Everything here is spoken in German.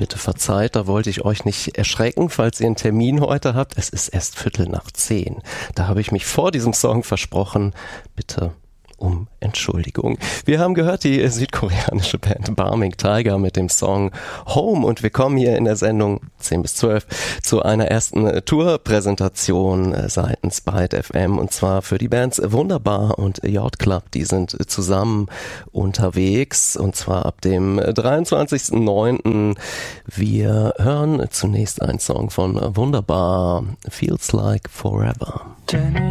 Bitte verzeiht, da wollte ich euch nicht erschrecken, falls ihr einen Termin heute habt. Es ist erst 9:15. Da habe ich mich vor diesem Song versprochen. Bitte um Entschuldigung. Wir haben gehört die südkoreanische Band Barming Tiger mit dem Song Home und wir kommen hier in der Sendung 10 bis 12 zu einer ersten Tourpräsentation seitens Byte FM und zwar für die Bands Wunderbar und Yacht Club. Die sind zusammen unterwegs und zwar ab dem 23.09. Wir hören zunächst einen Song von Wunderbar, Feels Like Forever.